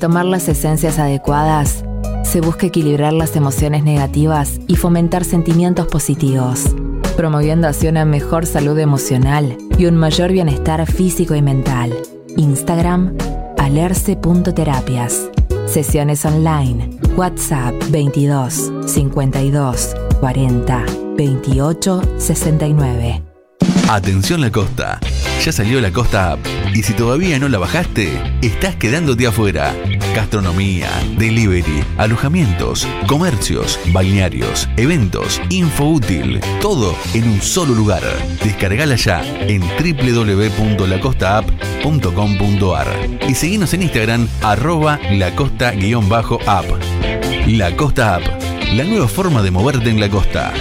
tomar las esencias adecuadas, se busca equilibrar las emociones negativas y fomentar sentimientos positivos, promoviendo así una mejor salud emocional y un mayor bienestar físico y mental. Instagram, alerce.terapias. Sesiones online. WhatsApp 22 52 40 28 69. Atención La Costa. Ya salió la Costa App y si todavía no la bajaste, estás quedándote afuera. Gastronomía, delivery, alojamientos, comercios, balnearios, eventos, info útil, todo en un solo lugar. Descargala ya en www.lacostaapp.com.ar y seguinos en Instagram @lacosta_app. La Costa App, la nueva forma de moverte en la costa.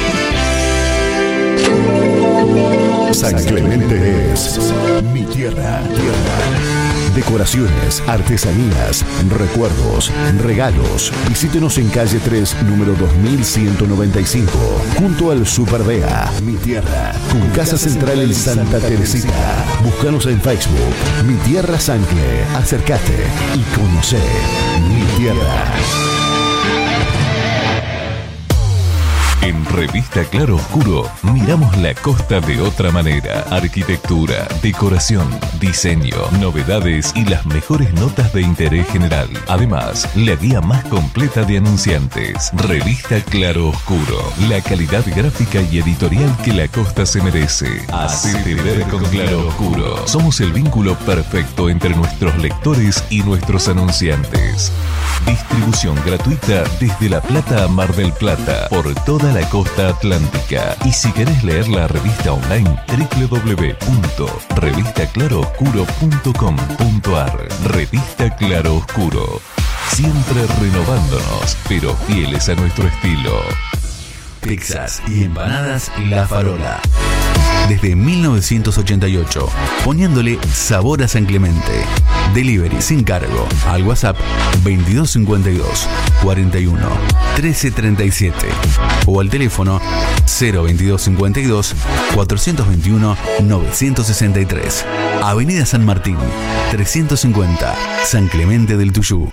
San Clemente es mi tierra. Decoraciones, artesanías, recuerdos, regalos. Visítenos en calle 3, número 2195, junto al Super Bea. Mi tierra, con casa central en Santa Teresita. Búscanos en Facebook, Mi Tierra Sancle. Acércate y conoce mi tierra. En Revista Claro Oscuro miramos la costa de otra manera. Arquitectura, decoración, diseño, novedades y las mejores notas de interés general. Además, la guía más completa de anunciantes. Revista Claro Oscuro. La calidad gráfica y editorial que la costa se merece. Hacete ver con Claro Oscuro. Somos el vínculo perfecto entre nuestros lectores y nuestros anunciantes. Distribución gratuita desde La Plata a Mar del Plata por toda la costa atlántica. Y si querés leer la revista online, www.revistaclarooscuro.com.ar. Revista Claro Oscuro. Siempre renovándonos, pero fieles a nuestro estilo. Pizzas y empanadas La Farola. Desde 1988, poniéndole sabor a San Clemente. Delivery sin cargo al WhatsApp 2252 41 1337 o al teléfono 02252 421 963. Avenida San Martín 350, San Clemente del Tuyú.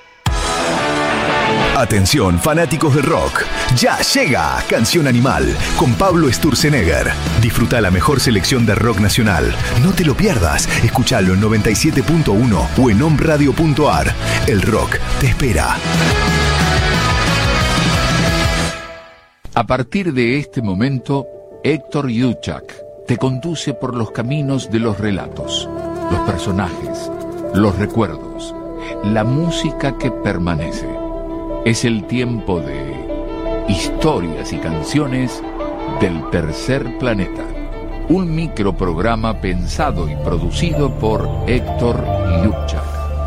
Atención, fanáticos del rock. Ya llega Canción Animal con Pablo Sturzenegger. Disfruta la mejor selección de rock nacional. No te lo pierdas. Escuchalo en 97.1 o en omradio.ar. El rock te espera. A partir de este momento, Héctor Yuchak te conduce por los caminos de los relatos, los personajes, los recuerdos, la música que permanece. Es el tiempo de historias y canciones del tercer planeta. Un microprograma pensado y producido por Héctor Yuchak.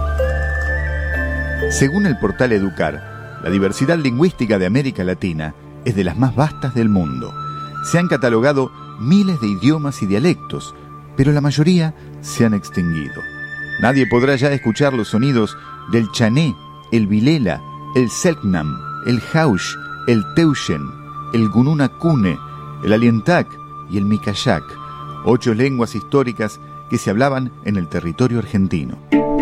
Según el portal Educar, la diversidad lingüística de América Latina es de las más vastas del mundo. Se han catalogado miles de idiomas y dialectos, pero la mayoría se han extinguido. Nadie podrá ya escuchar los sonidos del chané, el vilela, el selknam, el jaush, el teuchen, el gununacune, el alientac y el micayac, 8 lenguas históricas que se hablaban en el territorio argentino.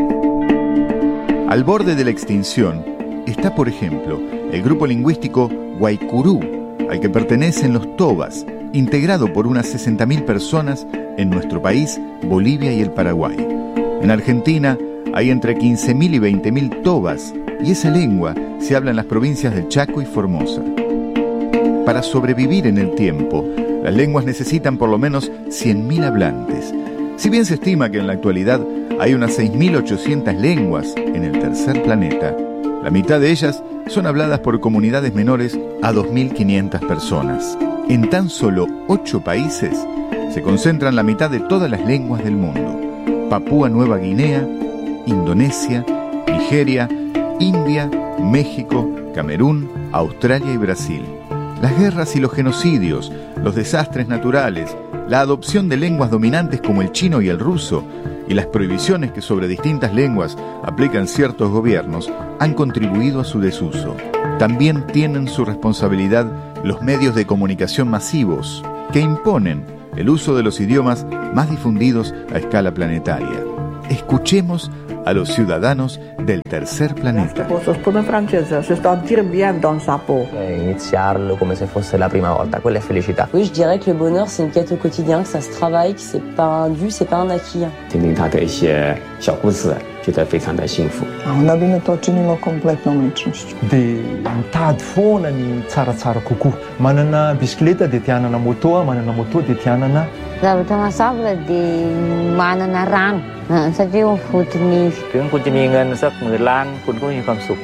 Al borde de la extinción está, por ejemplo, el grupo lingüístico Guaycurú, al que pertenecen los tobas, integrado por unas 60.000 personas en nuestro país, Bolivia y el Paraguay. En Argentina hay entre 15.000 y 20.000 tobas, y esa lengua se habla en las provincias del Chaco y Formosa. Para sobrevivir en el tiempo, las lenguas necesitan por lo menos 100.000 hablantes. Si bien se estima que en la actualidad hay unas 6.800 lenguas en el tercer planeta, la mitad de ellas son habladas por comunidades menores a 2.500 personas. En tan solo 8 países se concentran la mitad de todas las lenguas del mundo: Papúa Nueva Guinea, Indonesia, Nigeria, India, México, Camerún, Australia y Brasil. Las guerras y los genocidios, los desastres naturales, la adopción de lenguas dominantes como el chino y el ruso, y las prohibiciones que sobre distintas lenguas aplican ciertos gobiernos han contribuido a su desuso. También tienen su responsabilidad los medios de comunicación masivos, que imponen el uso de los idiomas más difundidos a escala planetaria. Escuchemos a los ciudadanos del tercer planeta. Spune in francese, se sentir bien dans sa peau. Iniziarlo come se fosse la prima volta, quella è felicità. Oui, je dirais que le bonheur, c'est une quête au quotidien, que ça se travaille, que c'est pas un dû, c'est pas un acquis. 听听他的一些小故事，觉得非常的幸福。 Nabiany to czynilo kompletną mężczyzną. Dia mitady foana ny tsaratsara kokoa. Manana bisikileta dia tianana moto, manana moto dia tianana. Zavatra mahasarika dia manana rano satria fotony. ถึงคุณจะมีเงินสัก10,000 ล้านคุณก็มีความสุข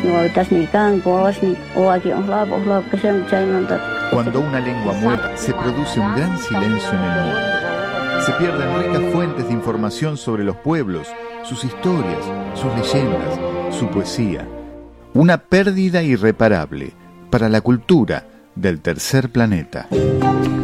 Cuando una lengua muere, se produce un gran silencio en el mundo. Se pierden ricas fuentes de información sobre los pueblos, sus historias, sus leyendas, su poesía. Una pérdida irreparable para la cultura del tercer planeta.